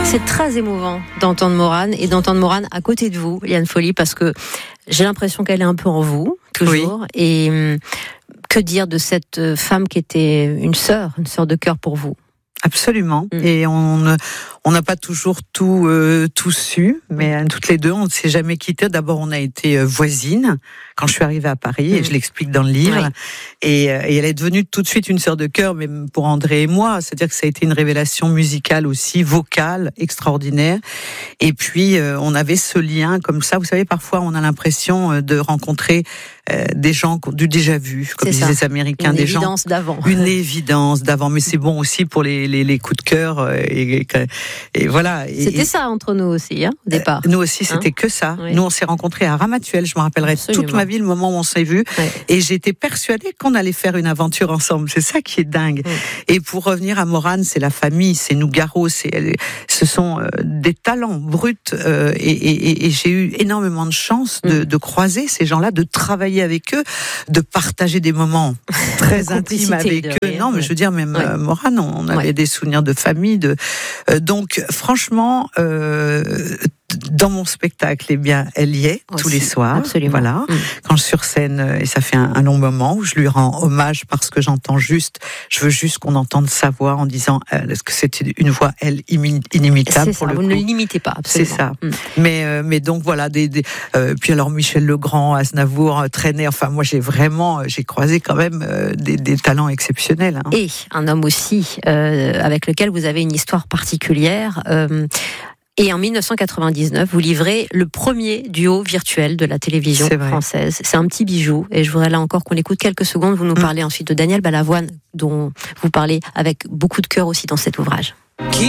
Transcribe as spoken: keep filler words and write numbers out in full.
C'est très émouvant d'entendre Maurane et d'entendre Maurane à côté de vous, Liane Folly, parce que j'ai l'impression qu'elle est un peu en vous, toujours. Oui. Et hum, que dire de cette femme qui était une sœur, une sœur de cœur pour vous? Absolument. Mmh. Et on on n'a pas toujours tout euh, tout su, mais toutes les deux, on ne s'est jamais quitté. D'abord, on a été voisines quand je suis arrivée à Paris, mmh. et je l'explique dans le livre. Oui. Et, et elle est devenue tout de suite une sœur de cœur, même pour André et moi. C'est-à-dire que ça a été une révélation musicale aussi, vocale, extraordinaire. Et puis, euh, on avait ce lien comme ça. Vous savez, parfois, on a l'impression de rencontrer euh, des gens du déjà vu, comme disent les Américains, une des gens. Une évidence d'avant. Une évidence d'avant. Mais c'est bon aussi pour les Les, les coups de cœur et, et, et voilà. C'était et, ça entre nous aussi, hein, au départ. Nous aussi, c'était hein que ça. Oui. Nous, on s'est rencontrés à Ramatuelle. Je me rappellerai Absolument. toute ma vie le moment où on s'est vus. Ouais. Et j'étais persuadée qu'on allait faire une aventure ensemble. C'est ça qui est dingue. Ouais. Et pour revenir à Maurane, c'est la famille, c'est Nougaro, c'est, ce sont euh, des talents bruts. Euh, et, et, et j'ai eu énormément de chance de, mmh. de croiser ces gens-là, de travailler avec eux, de partager des moments très intimes avec eux. Rien, non, mais ouais. je veux dire, même ouais. euh, Maurane, on avait ouais. des souvenirs de famille. De, euh, donc, franchement, euh, dans mon spectacle, eh bien, elle y est Aussi, tous les soirs. Absolument. Voilà. Mmh. Quand je suis sur scène, et ça fait un, un long moment où je lui rends hommage parce que j'entends juste, je veux juste qu'on entende sa voix en disant, euh, est-ce que c'est une voix, elle, inimitable c'est pour ça, le vous coup. ne l'imitez pas, absolument. C'est ça. Mmh. Mais, euh, mais donc voilà, des, des euh, puis alors Michel Legrand, Aznavour, Trenet, enfin moi j'ai vraiment, j'ai croisé quand même euh, des, des talents exceptionnels. Hein. Et un homme aussi euh, avec lequel vous avez une histoire particulière. Euh, Et en dix-neuf cent quatre-vingt-dix-neuf, vous livrez le premier duo virtuel de la télévision c'est française. C'est un petit bijou. Et je voudrais là encore qu'on écoute quelques secondes. Vous nous parlez mmh. ensuite de Daniel Balavoine, dont vous parlez avec beaucoup de cœur aussi dans cet ouvrage. Qui